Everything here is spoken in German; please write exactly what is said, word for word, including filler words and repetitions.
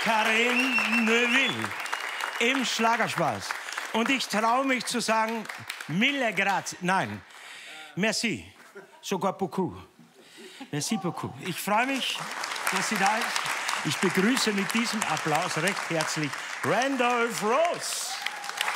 Karin Neuville im Schlagerspaß. Und ich traue mich zu sagen, mille grazie. Nein, merci. Sogar beaucoup. Merci beaucoup. Ich freue mich, dass sie da ist. Ich begrüße mit diesem Applaus recht herzlich Randolph Ross.